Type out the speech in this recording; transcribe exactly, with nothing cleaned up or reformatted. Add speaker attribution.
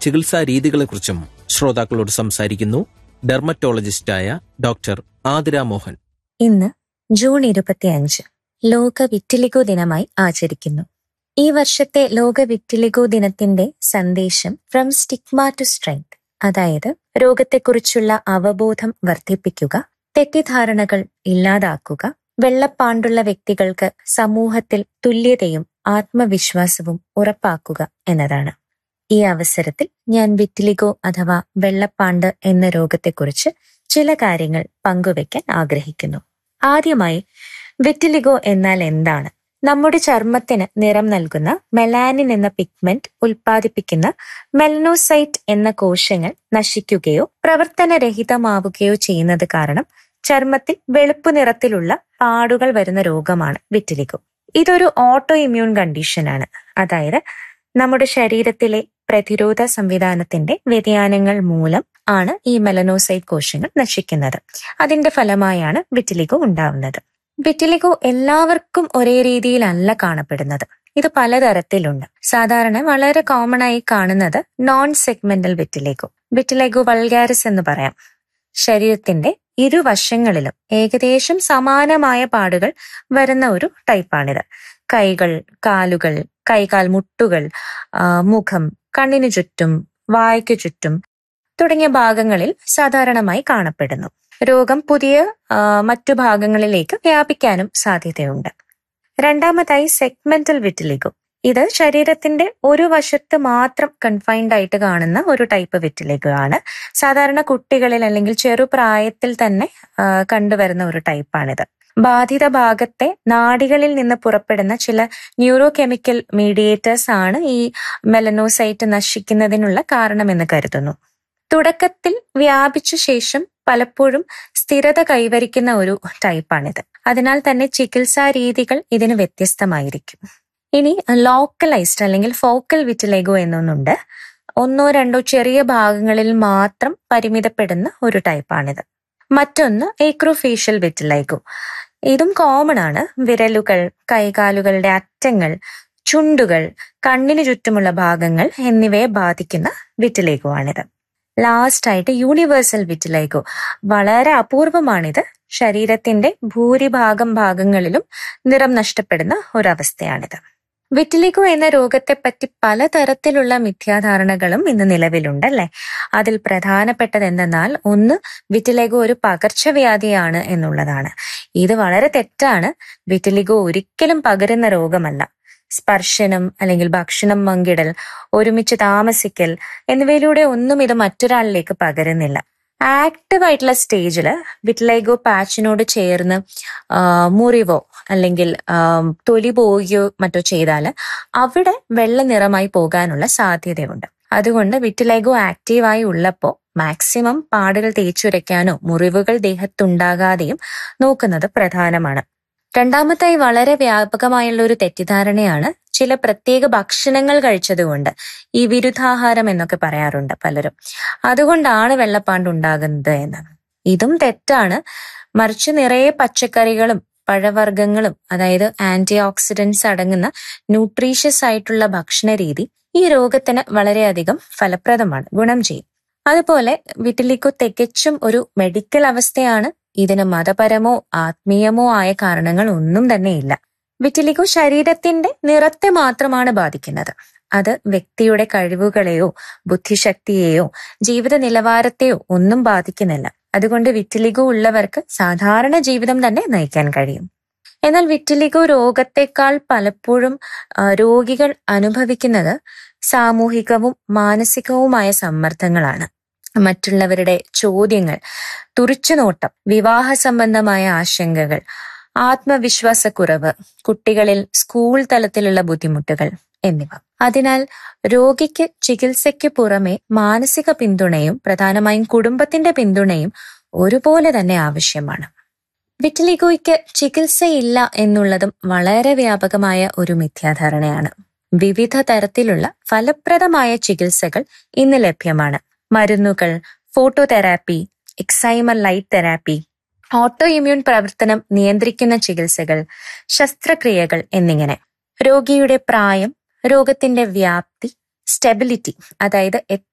Speaker 1: ചികിത്സാ രീതികളെക്കുറിച്ചും ശ്രോതാക്കളോട് സംസാരിക്കുന്നു ഡെർമറ്റോളജിസ്റ്റായ ഡോക്ടർ ആതിര മോഹൻ.
Speaker 2: ഇന്ന് ജൂൺ ഇരുപത്തിയഞ്ച് ലോക വിറ്റിലിഗോ ദിനമായി ആചരിക്കുന്നു. ഈ വർഷത്തെ ലോക വിറ്റിലിഗോ ദിനത്തിന്റെ സന്ദേശം ഫ്രം സ്റ്റിഗ്മ ടു സ്ട്രെങ്ത്, അതായത് രോഗത്തെക്കുറിച്ചുള്ള അവബോധം വർദ്ധിപ്പിക്കുക, തെറ്റിദ്ധാരണകൾ ഇല്ലാതാക്കുക, വെള്ളപ്പാണ്ടുള്ള വ്യക്തികൾക്ക് സമൂഹത്തിൽ തുല്യതയും ആത്മവിശ്വാസവും ഉറപ്പാക്കുക എന്നതാണ്. ഈ അവസരത്തിൽ ഞാൻ വിറ്റിലിഗോ അഥവാ വെള്ളപ്പാണ്ട് എന്ന രോഗത്തെക്കുറിച്ച് ചില കാര്യങ്ങൾ പങ്കുവെക്കാൻ ആഗ്രഹിക്കുന്നു. ആദ്യമായി, വിറ്റിലിഗോ എന്നാൽ എന്താണ്? നമ്മുടെ ചർമ്മത്തിന് നിറം നൽകുന്ന മെലാനിൻ എന്ന പിഗ്മെന്റ് ഉൽപ്പാദിപ്പിക്കുന്ന മെലനോസൈറ്റ് എന്ന കോശങ്ങൾ നശിക്കുകയോ പ്രവർത്തനരഹിതമാവുകയോ ചെയ്യുന്നത് കാരണം ചർമ്മത്തിൽ വെളുപ്പു നിറത്തിലുള്ള പാടുകൾ വരുന്ന രോഗമാണ് വിറ്റിലിഗോ. ഇതൊരു ഓട്ടോ ഇമ്മ്യൂൺ കണ്ടീഷനാണ്. അതായത് നമ്മുടെ ശരീരത്തിലെ പ്രതിരോധ സംവിധാനത്തിന്റെ വ്യതിയാനങ്ങൾ മൂലം ആണ് ഈ മെലനോസൈറ്റ് കോശങ്ങൾ നശിക്കുന്നത്. അതിന്റെ ഫലമായാണ് വിറ്റിലിഗോ ഉണ്ടാവുന്നത്. വിറ്റിലിഗോ എല്ലാവർക്കും ഒരേ രീതിയിലല്ല കാണപ്പെടുന്നത്. ഇത് പലതരത്തിലുണ്ട്. സാധാരണ വളരെ കോമൺ ആയി കാണുന്നത് non segmental vitiligo, vitiligo vulgaris എന്ന് പറയാം. ശരീരത്തിന്റെ ഇരുവശങ്ങളിലും ഏകദേശം സമാനമായ പാടുകൾ വരുന്ന ഒരു ടൈപ്പാണിത്. കൈകൾ, കാലുകൾ, കൈകാൽ മുട്ടുകൾ, മുഖം, കണ്ണിനു ചുറ്റും, വായ്ക്കു ചുറ്റും തുടങ്ങിയ ഭാഗങ്ങളിൽ സാധാരണമായി കാണപ്പെടുന്നു. രോഗം പുതിയ മറ്റു ഭാഗങ്ങളിലേക്ക് വ്യാപിക്കാനും സാധ്യതയുണ്ട്. രണ്ടാമതായി, സെഗ്മെന്റൽ വിറ്റിലിഗോ. ഇത് ശരീരത്തിന്റെ ഒരു വശത്ത് മാത്രം കൺഫൈൻഡ് ആയിട്ട് കാണുന്ന ഒരു ടൈപ്പ് വിറ്റിലിഗോ ആണ്. സാധാരണ കുട്ടികളിൽ അല്ലെങ്കിൽ ചെറുപ്രായത്തിൽ തന്നെ കണ്ടുവരുന്ന ഒരു ടൈപ്പാണിത്. ബാധിത ഭാഗത്തെ നാഡികളിൽ നിന്ന് പുറപ്പെടുന്ന ചില ന്യൂറോ കെമിക്കൽ മീഡിയേറ്റേഴ്സ് ആണ് ഈ മെലനോസൈറ്റ് നശിക്കുന്നതിനുള്ള കാരണമെന്ന് കരുതുന്നു. തുടക്കത്തിൽ വ്യാപിച്ച ശേഷം പലപ്പോഴും സ്ഥിരത കൈവരിക്കുന്ന ഒരു ടൈപ്പാണിത്. അതിനാൽ തന്നെ ചികിത്സാ രീതികൾ ഇതിന് വ്യത്യസ്തമായിരിക്കും. ഇനി ലോക്കലൈസ്ഡ് അല്ലെങ്കിൽ ഫോക്കൽ വിറ്റിലിഗോ എന്നൊന്നുണ്ട്. ഒന്നോ രണ്ടോ ചെറിയ ഭാഗങ്ങളിൽ മാത്രം പരിമിതപ്പെടുന്ന ഒരു ടൈപ്പാണിത്. മറ്റൊന്ന് ഏക്രോഫേഷ്യൽ വിറ്റിലിഗോ. ഇതും കോമൺ ആണ്. വിരലുകൾ, കൈകാലുകളുടെ അറ്റങ്ങൾ, ചുണ്ടുകൾ, കണ്ണിന് ചുറ്റുമുള്ള ഭാഗങ്ങൾ എന്നിവയെ ബാധിക്കുന്ന വിറ്റിലിഗോ ആണിത്. ലാസ്റ്റ് ആയിട്ട് യൂണിവേഴ്സൽ വിറ്റിലിഗോ. വളരെ അപൂർവമാണിത്. ശരീരത്തിന്റെ ഭൂരിഭാഗം ഭാഗങ്ങളിലും നിറം നഷ്ടപ്പെടുന്ന ഒരവസ്ഥയാണിത്. വിറ്റിലിഗോ എന്ന രോഗത്തെപ്പറ്റി പലതരത്തിലുള്ള മിഥ്യാധാരണകളും ഇന്ന് നിലവിലുണ്ടല്ലേ. അതിൽ പ്രധാനപ്പെട്ടത് എന്തെന്നാൽ, ഒന്ന്, വിറ്റിലിഗോ ഒരു പകർച്ചവ്യാധിയാണ് എന്നുള്ളതാണ്. ഇത് വളരെ തെറ്റാണ്. വിറ്റിലിഗോ ഒരിക്കലും പകരുന്ന രോഗമല്ല. സ്പർശനം അല്ലെങ്കിൽ ഭക്ഷണം പങ്കിടൽ, ഒരുമിച്ച് താമസിക്കൽ എന്നിവയിലൂടെ ഒന്നും ഇത് മറ്റൊരാളിലേക്ക് പകരുന്നില്ല. ആക്റ്റീവ് ആയിട്ടുള്ള സ്റ്റേജില് വിറ്റിലിഗോ പാച്ചിനോട് ചേർന്ന് മുറിവോ അല്ലെങ്കിൽ തൊലി പോവുകയോ മറ്റോ ചെയ്താൽ അവിടെ വെള്ള നിറമായി പോകാനുള്ള സാധ്യതയുണ്ട്. അതുകൊണ്ട് വിറ്റിലിഗോ ആക്റ്റീവായി ഉള്ളപ്പോൾ മാക്സിമം പാടുകൾ തേച്ചുരയ്ക്കാനോ മുറിവുകൾ ദേഹത്തുണ്ടാകാതെയും നോക്കുന്നത് പ്രധാനമാണ്. രണ്ടാമതായി, വളരെ വ്യാപകമായുള്ള ഒരു തെറ്റിദ്ധാരണയാണ് ചില പ്രത്യേക ഭക്ഷണങ്ങൾ കഴിച്ചതുകൊണ്ട്, ഈ വിരുദ്ധാഹാരം എന്നൊക്കെ പറയാറുണ്ട് പലരും, അതുകൊണ്ടാണ് വെള്ളപ്പാണ്ട് ഉണ്ടാകുന്നത് എന്ന്. ഇതും തെറ്റാണ്. മറിച്ച് നിറയെ പച്ചക്കറികളും പഴവർഗ്ഗങ്ങളും, അതായത് ആന്റി ഓക്സിഡന്റ്സ് അടങ്ങുന്ന ന്യൂട്രീഷ്യസ് ആയിട്ടുള്ള ഭക്ഷണ രീതി ഈ രോഗത്തിന് വളരെയധികം ഫലപ്രദമാണ്, ഗുണം ചെയ്യും. അതുപോലെ വിറ്റിലിഗോ തികച്ചും ഒരു മെഡിക്കൽ അവസ്ഥയാണ്. ഇതിന് മതപരമോ ആത്മീയമോ ആയ കാരണങ്ങൾ ഒന്നും തന്നെയില്ല. വിറ്റിലിഗോ ശരീരത്തിന്റെ നിറത്തെ മാത്രമാണ് ബാധിക്കുന്നത്. അത് വ്യക്തിയുടെ കഴിവുകളെയോ ബുദ്ധിശക്തിയെയോ ജീവിത നിലവാരത്തെയോ ഒന്നും ബാധിക്കുന്നില്ല. അതുകൊണ്ട് വിറ്റിലിഗോ ഉള്ളവർക്ക് സാധാരണ ജീവിതം തന്നെ നയിക്കാൻ കഴിയും. എന്നാൽ വിറ്റിലിഗോ രോഗത്തെക്കാൾ പലപ്പോഴും രോഗികൾ അനുഭവിക്കുന്നത് സാമൂഹികവും മാനസികവുമായ സമ്മർദ്ദങ്ങളാണ്. മറ്റുള്ളവരുടെ ചോദ്യങ്ങൾ, തുറിച്ചുനോട്ടം, വിവാഹ സംബന്ധമായ ആശങ്കകൾ, ആത്മവിശ്വാസക്കുറവ്, കുട്ടികളിൽ സ്കൂൾ തലത്തിലുള്ള ബുദ്ധിമുട്ടുകൾ എന്നിവ. അതിനാൽ രോഗിക്ക് ചികിത്സയ്ക്ക് പുറമെ മാനസിക പിന്തുണയും പ്രധാനമായും കുടുംബത്തിന്റെ പിന്തുണയും ഒരുപോലെ തന്നെ ആവശ്യമാണ്. വിറ്റിലിഗോയ്ക്ക് ചികിത്സയില്ല എന്നുള്ളതും വളരെ വ്യാപകമായ ഒരു മിഥ്യാധാരണയാണ്. വിവിധ തരത്തിലുള്ള ഫലപ്രദമായ ചികിത്സകൾ ഇന്ന് ലഭ്യമാണ്. മരുന്നുകൾ, phototherapy, excimer light therapy, auto immune പ്രവർത്തനം നിയന്ത്രിക്കുന്ന ചികിത്സകൾ, ശസ്ത്രക്രിയകൾ എന്നിങ്ങനെ. രോഗിയുടെ പ്രായം, രോഗത്തിന്റെ വ്യാപ്തി, സ്റ്റെബിലിറ്റി, അതായത്